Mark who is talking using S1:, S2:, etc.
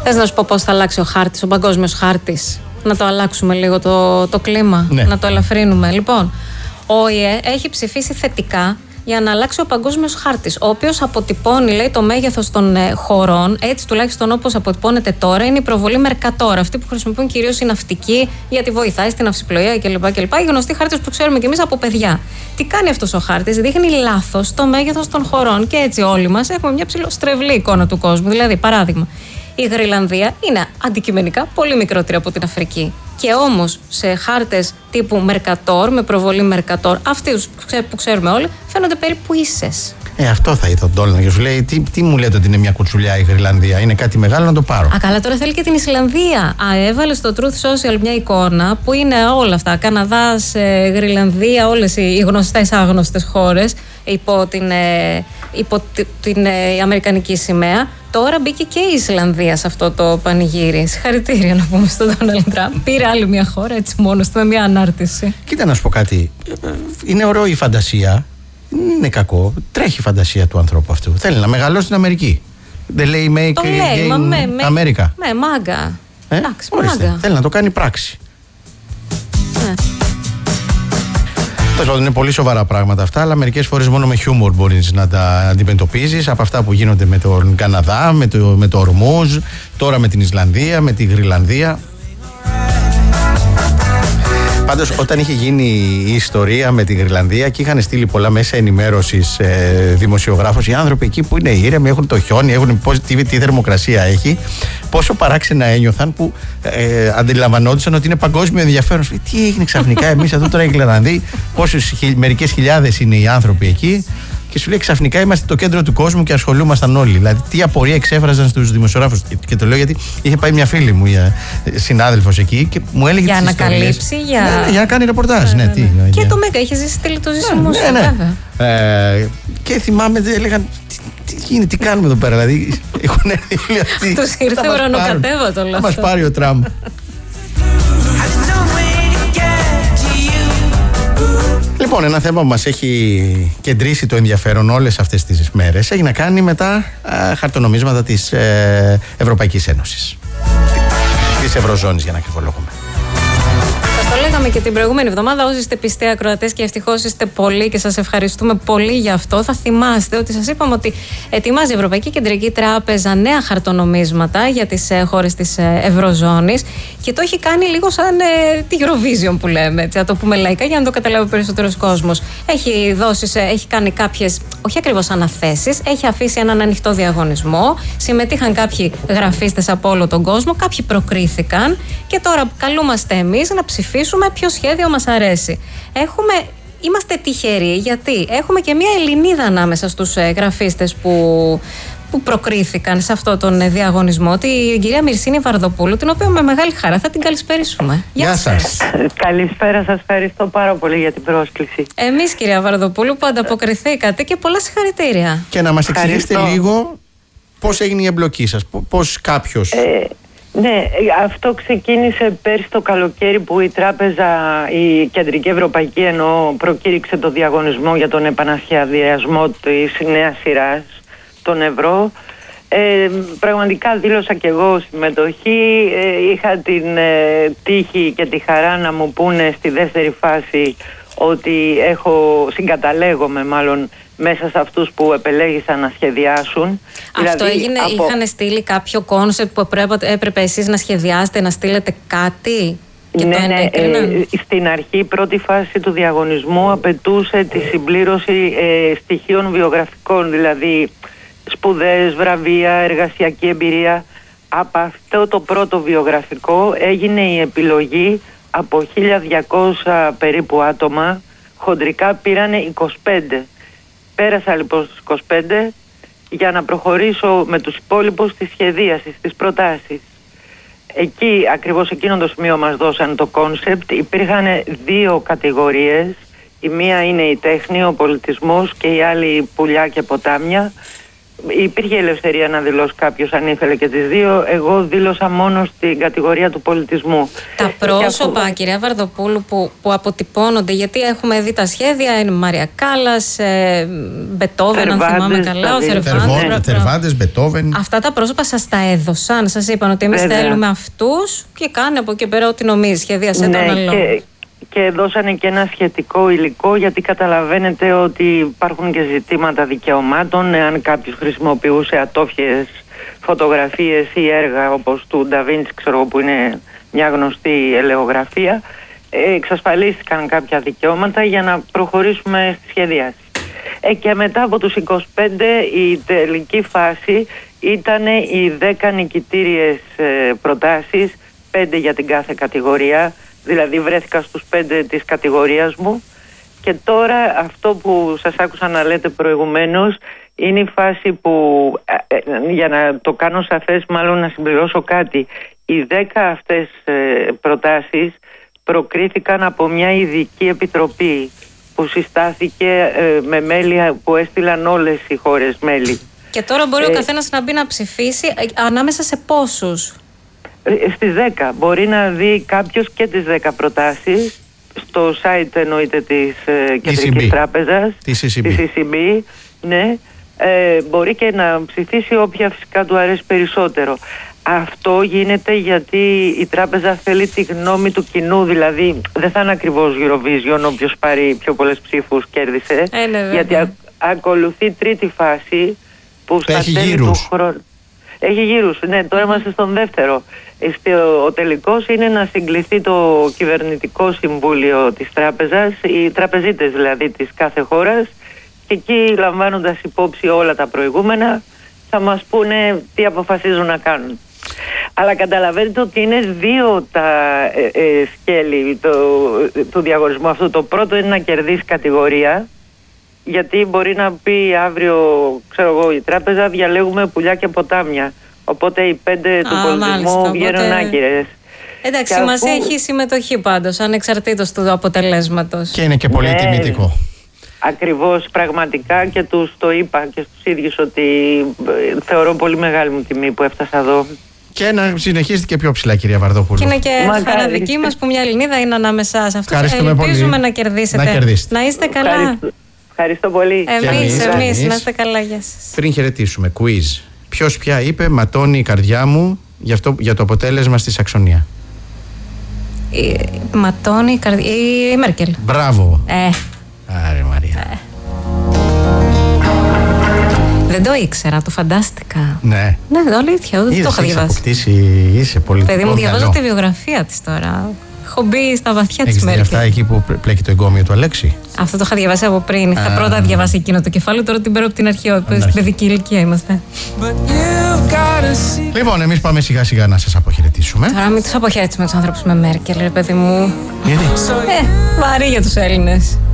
S1: Θες να σου πω πώς θα αλλάξει ο χάρτης, ο παγκόσμιος χάρτης? Να το αλλάξουμε λίγο το κλίμα,
S2: ναι.
S1: Να το ελαφρύνουμε. Λοιπόν, ο ΟΗΕ έχει ψηφίσει θετικά για να αλλάξει ο παγκόσμιος χάρτης, ο οποίος αποτυπώνει, λέει, το μέγεθος των χωρών, έτσι τουλάχιστον όπως αποτυπώνεται τώρα, είναι η προβολή Mercator, αυτή που χρησιμοποιούν κυρίως οι ναυτικοί, γιατί βοηθάει στην ναυσιπλοεία κλπ. Οι γνωστοί χάρτες που ξέρουμε κι εμείς από παιδιά. Τι κάνει αυτός ο χάρτης? Δείχνει λάθος το μέγεθος των χωρών και έτσι όλοι μας έχουμε μια ψηλοστρεβλή εικόνα του κόσμου. Δηλαδή, παράδειγμα, η Γροιλανδία είναι αντικειμενικά πολύ μικρότερη από την Αφρική. Και όμως σε χάρτες τύπου Mercator, με προβολή Mercator, αυτοί που ξέρουμε όλοι, φαίνονται περίπου ίσες.
S2: Αυτό θα ήθελα τον Ντόλαν και σου λέει: τι μου λέτε ότι είναι μια κουτσουλιά η Γροιλανδία? Είναι κάτι μεγάλο, να το πάρω.
S1: Καλά, τώρα θέλει και την Ισλανδία. Έβαλε στο Truth Social μια εικόνα που είναι όλα αυτά. Καναδάς, Γροιλανδία, όλες οι γνωστές άγνωστες χώρες υπό την αμερικανική σημαία. Τώρα μπήκε και η Ισλανδία σε αυτό το πανηγύρι. Συγχαρητήρια να πούμε στον Ντόναλντ Τραμπ. Πήρε άλλη μια χώρα έτσι μόνος του με μια ανάρτηση.
S2: Κοίτα να σου πω κάτι. Είναι ωραίο η φαντασία. Είναι κακό. Τρέχει η φαντασία του ανθρώπου αυτού. Θέλει να μεγαλώσει στην Αμερική. Δεν λέει make America.
S1: Ναι, μάγκα. Εντάξει,
S2: μάγκα. Θέλει να το κάνει πράξη.
S1: Ναι.
S2: Είναι πολύ σοβαρά πράγματα αυτά, αλλά μερικές φορές μόνο με χιούμορ μπορείς να τα αντιμετωπίζεις. Από αυτά που γίνονται με τον Καναδά, με το Ορμούζ, τώρα με την Ισλανδία, με τη Γροιλανδία. Πάντως, όταν είχε γίνει η ιστορία με τη Γροιλανδία και είχαν στείλει πολλά μέσα ενημέρωσης δημοσιογράφους, οι άνθρωποι εκεί που είναι ήρεμοι, έχουν το χιόνι, έχουν τι θερμοκρασία έχει, πόσο παράξενα ένιωθαν που αντιλαμβανόντουσαν ότι είναι παγκόσμιο ενδιαφέρον. Τι έγινε ξαφνικά, εμείς εδώ τώρα οι Γροιλανδοί, μερικές χιλιάδες είναι οι άνθρωποι εκεί. Και σου λέει ξαφνικά είμαστε το κέντρο του κόσμου και ασχολούμασταν όλοι. Δηλαδή, τι απορία εξέφραζαν στους δημοσιογράφους. Και το λέω γιατί είχε πάει μια φίλη μου, συνάδελφος εκεί, και μου έλεγε.
S1: Για να καλύψει,
S2: για να κάνει ρεπορτάζ. Ναι,
S1: και το Μέγκα είχε ζήσει το ζήσιμο σου,
S2: βέβαια. Και θυμάμαι, έλεγαν. Τι γίνεται, τι κάνουμε εδώ πέρα, δηλαδή. Έχουν έρθει όλοι αυτοί.
S1: Τους ήρθε ουρανοκατέβατο όλο αυτό.
S2: Θα μας πάρει ο Τραμπ. Λοιπόν, ένα θέμα που μας έχει κεντρήσει το ενδιαφέρον όλες αυτές τις μέρες έχει να κάνει με τα χαρτονομίσματα της Ευρωπαϊκής Ένωσης. Της Ευρωζώνης, για να ακριβολογούμε.
S1: Σας το λέγαμε και την προηγούμενη εβδομάδα. Όσοι είστε πιστοί ακροατές και ευτυχώς είστε πολλοί και σας ευχαριστούμε πολύ για αυτό, θα θυμάστε ότι σας είπαμε ότι ετοιμάζει η Ευρωπαϊκή Κεντρική Τράπεζα νέα χαρτονομίσματα για τις χώρες της Ευρωζώνης και το έχει κάνει λίγο σαν τη Eurovision που λέμε, έτσι, να το πούμε λαϊκά για να το καταλάβει περισσότερος κόσμος. Έχει κάνει κάποιες, όχι ακριβώς αναθέσεις, έχει αφήσει έναν ανοιχτό διαγωνισμό. Συμμετείχαν κάποιοι γραφίστες από όλο τον κόσμο, κάποιοι προκρίθηκαν και τώρα καλούμαστε εμείς να ψηφίσουμε ποιο σχέδιο μας αρέσει. Είμαστε τυχεροί γιατί έχουμε και μια Ελληνίδα ανάμεσα στους γραφίστες που προκρίθηκαν σε αυτό τον διαγωνισμό, την κυρία Μυρσίνη Βαρδοπούλου, την οποία με μεγάλη χαρά θα την καλησπερίσουμε.
S2: Γεια σας.
S3: Καλησπέρα, σας ευχαριστώ πάρα πολύ για την πρόσκληση.
S1: Εμείς, κυρία Βαρδοπούλου, που ανταποκριθήκατε και πολλά συγχαρητήρια.
S2: Και να μας εξηγήσετε λίγο πώς έγινε η εμπλοκή σας, πώς κάποιος...
S3: Ναι, αυτό ξεκίνησε πέρσι το καλοκαίρι που η τράπεζα, η Κεντρική Ευρωπαϊκή προκήρυξε το διαγωνισμό για τον επανασχεδιασμό της νέας σειράς, τον ευρώ. Πραγματικά δήλωσα και εγώ συμμετοχή. Είχα την τύχη και τη χαρά να μου πούνε στη δεύτερη φάση ότι συγκαταλέγομαι μάλλον μέσα σε αυτούς που επελέγησαν να σχεδιάσουν.
S1: Αυτό δηλαδή, έγινε, είχαν στείλει κάποιο κόνσεπτ που έπρεπε εσείς να σχεδιάσετε, να στείλετε κάτι?
S3: Ναι, στην αρχή η πρώτη φάση του διαγωνισμού απαιτούσε τη συμπλήρωση στοιχείων βιογραφικών, δηλαδή σπουδές, βραβεία, εργασιακή εμπειρία. Από αυτό το πρώτο βιογραφικό έγινε η επιλογή από 1.200 περίπου άτομα. Χοντρικά πήρανε 25. Πέρασα λοιπόν στους 25 για να προχωρήσω με τους υπόλοιπους στη σχεδίαση, στις προτάσεις. Εκεί, ακριβώς εκείνο το σημείο μας δώσαν το κόνσεπτ. Υπήρχαν δύο κατηγορίες. Η μία είναι η τέχνη, ο πολιτισμός και η άλλη πουλιά και ποτάμια. υπήρχε ελευθερία να δηλώσει κάποιος αν ήθελε και τις δύο. Εγώ δήλωσα μόνο στην κατηγορία του πολιτισμού.
S1: Τα πρόσωπα, κυρία Βαρδοπούλου, που αποτυπώνονται, γιατί έχουμε δει τα σχέδια, είναι Μάρια Κάλλας, Μπετόβεν, αν θυμάμαι καλά, ο
S2: Θερβάντες, Μπετόβεν.
S1: Αυτά τα πρόσωπα σας τα έδωσαν, σας είπαν ότι εμείς θέλουμε αυτούς και κάνε από εκεί πέρα ό,τι νομίζει, σχεδίασε τον άλλο.
S3: Και δώσανε και ένα σχετικό υλικό, γιατί καταλαβαίνετε ότι υπάρχουν και ζητήματα δικαιωμάτων. Εάν κάποιος χρησιμοποιούσε ατόφιες φωτογραφίες ή έργα όπως του Νταβίντσι, ξέρω, που είναι μια γνωστή ελαιογραφία, εξασφαλίστηκαν κάποια δικαιώματα για να προχωρήσουμε στη σχεδίαση. Και μετά από τους 25 η τελική φάση ήταν οι 10 νικητήριες προτάσεις, 5 για την κάθε κατηγορία. Δηλαδή βρέθηκα στους 5 της κατηγορίας μου. Και τώρα αυτό που σας άκουσα να λέτε προηγουμένως είναι η φάση που, για να το κάνω σαφές, μάλλον να συμπληρώσω κάτι, οι 10 αυτές προτάσεις προκρίθηκαν από μια ειδική επιτροπή που συστάθηκε με μέλη που έστειλαν όλες οι χώρες μέλη. Και
S1: τώρα μπορεί ο καθένας να μπει να ψηφίσει ανάμεσα σε πόσους?
S3: Στις 10. Μπορεί να δει κάποιος και τις 10 προτάσεις στο site, εννοείται, της Κεντρικής Τράπεζας, της ECB. Ναι. Μπορεί και να ψηφίσει όποια φυσικά του αρέσει περισσότερο. Αυτό γίνεται γιατί η τράπεζα θέλει τη γνώμη του κοινού, δηλαδή δεν θα είναι ακριβώς Eurovision, όποιος πάρει πιο πολλές ψήφους κέρδισε, γιατί ακολουθεί τρίτη φάση που στα τέλη του χρόνου. Έχει γύρους, ναι, τώρα είμαστε στον δεύτερο. Ο τελικός είναι να συγκληθεί το κυβερνητικό συμβούλιο της τράπεζας, οι τραπεζίτες δηλαδή της κάθε χώρας, και εκεί, λαμβάνοντας υπόψη όλα τα προηγούμενα, θα μας πούνε τι αποφασίζουν να κάνουν. Αλλά καταλαβαίνετε ότι είναι δύο τα σκέλη του διαγωνισμού αυτού. Το πρώτο είναι να κερδίσει κατηγορία, γιατί μπορεί να πει αύριο, ξέρω εγώ, η τράπεζα, διαλέγουμε πουλιά και ποτάμια. Οπότε οι 5 του πολιτισμού βγαίνουν άκυρες.
S1: Εντάξει, σημασία έχει η συμμετοχή πάντως, ανεξαρτήτως του αποτελέσματος.
S2: Και είναι και πολύ τιμητικό.
S3: Ακριβώς, πραγματικά, και τους το είπα και στους ίδιους ότι θεωρώ πολύ μεγάλη μου τιμή που έφτασα εδώ. Και
S2: να συνεχίσετε και πιο ψηλά, κυρία Βαρδοπούλου.
S1: Και είναι και χαρά δική μας που μια Ελληνίδα είναι ανάμεσα σε αυτούς. Ελπίζουμε να κερδίσετε. Να είστε καλά.
S3: Ευχαριστώ πολύ.
S1: Εμείς να είστε καλά, γεια σας.
S2: Πριν χαιρετήσουμε, quiz. Ποιος πια είπε ματώνει η καρδιά μου για το αποτέλεσμα στη Σαξονία?
S1: Ματώνει η καρδιά. Η Μέρκελ.
S2: Μπράβο. Άρε Μαρία.
S1: Δεν το ήξερα, το φαντάστηκα.
S2: Ναι.
S1: Ναι, το αλήθεια, δεν το είχα διαβάσει.
S2: Αποκτήσει, είσαι πολιτικό.
S1: Παιδί μου, διαβάζω τη βιογραφία της τώρα. Έχω μπει στα βαθιά της Μέρκελ.
S2: Αυτά εκεί που πλέκει το εγκόμιο του Αλέξη?
S1: Αυτό το είχα διαβάσει από πριν. Είχα πρώτα διαβάσει εκείνο το κεφάλαιο, τώρα την παίρνω από την αρχή. Στην παιδική ηλικία είμαστε.
S2: Λοιπόν, εμείς πάμε σιγά σιγά να σας αποχαιρετήσουμε.
S1: Τώρα μην τους αποχαιρετήσουμε τους άνθρωπους με Μέρκελ, ρε παιδί μου.
S2: Γιατί?
S1: Βαρύ για τους Έλληνες.